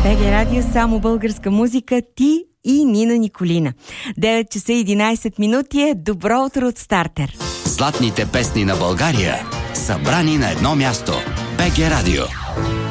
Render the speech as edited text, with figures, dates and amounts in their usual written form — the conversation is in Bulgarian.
БГ Радио, само българска музика, ти и Нина Николина. 9 часа 11 минути е добро утро от Стартер. Златните песни на България, събрани на едно място. БГ Радио.